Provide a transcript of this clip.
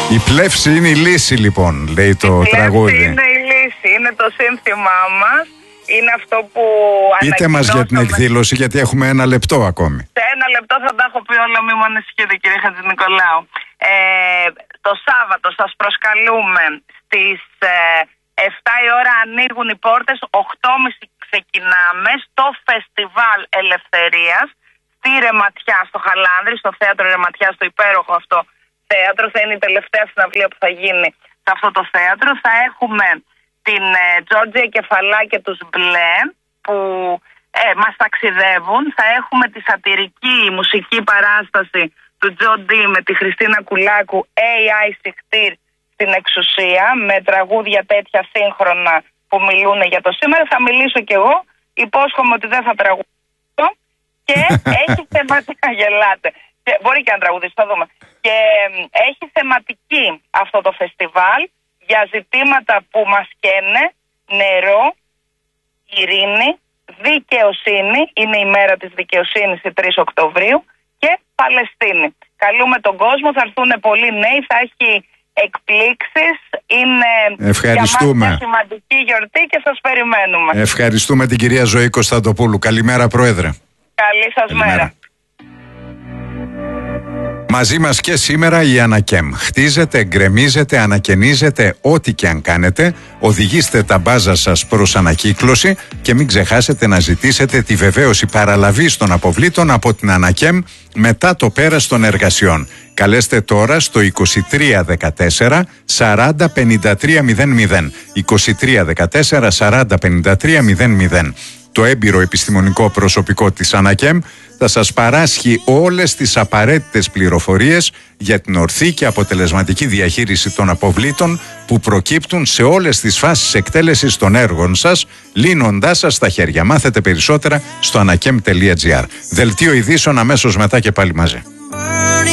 Η πλεύση είναι η λύση, λοιπόν, λέει το τραγούδι. Η είναι η λύση, είναι το σύνθημά μας. Είναι αυτό που Πείτε μας για την εκδήλωση, γιατί έχουμε 1 λεπτό ακόμη. Σε 1 λεπτό θα τα έχω πει όλα, μη μου ανησυχείτε, κύριε Χατζηνικολάου. Το Σάββατο σας προσκαλούμε στις 7 η ώρα, ανοίγουν οι πόρτες, 8.30 ξεκινάμε στο Φεστιβάλ Ελευθερίας στη Ρεματιά, στο Χαλάνδρη, στο θέατρο Ρεματιά, στο υπέροχο αυτό θέατρο. Θα είναι η τελευταία συναυλία που θα γίνει σε αυτό το θέατρο. Θα έχουμε την Τζόρτζια Κεφαλά και τους Μπλε που μας ταξιδεύουν. Θα έχουμε τη σατιρική μουσική παράσταση του Τζο Ντι με τη Χριστίνα Κουλάκου, AI Σιχτήρ στην εξουσία, με τραγούδια τέτοια σύγχρονα που μιλούν για το σήμερα. Θα μιλήσω κι εγώ, υπόσχομαι ότι δεν θα τραγουδήσω και έχει θεματικά, γελάτε. Και μπορεί και να τραγουδήσω, θα δούμε. Και έχει θεματική αυτό το φεστιβάλ για ζητήματα που μας καίνε, νερό, ειρήνη, δικαιοσύνη, είναι η μέρα της δικαιοσύνης η 3 Οκτωβρίου, και Παλαιστίνη. Καλούμε τον κόσμο, θα έρθουν πολλοί νέοι, θα έχει εκπλήξεις, είναι για μας μια σημαντική γιορτή και σας περιμένουμε. Ευχαριστούμε την κυρία Ζωή Κωνσταντοπούλου. Καλημέρα, Πρόεδρε. Καλή σας μέρα. Μαζί μας και σήμερα η Ανακέμ. Χτίζετε, γκρεμίζετε, ανακαινίζετε, ό,τι και αν κάνετε. Οδηγήστε τα μπάζα σας προς ανακύκλωση και μην ξεχάσετε να ζητήσετε τη βεβαίωση παραλαβής των αποβλήτων από την Ανακέμ μετά το πέρας των εργασιών. Καλέστε τώρα στο 2314 40 53 00. 2314 40 53 00. Το έμπειρο επιστημονικό προσωπικό της Ανακέμ θα σας παράσχει όλες τις απαραίτητες πληροφορίες για την ορθή και αποτελεσματική διαχείριση των αποβλήτων που προκύπτουν σε όλες τις φάσεις εκτέλεσης των έργων σας, λύνοντάς σας τα χέρια. Μάθετε περισσότερα στο anakem.gr. Δελτίο ειδήσεων αμέσως μετά και πάλι μαζί.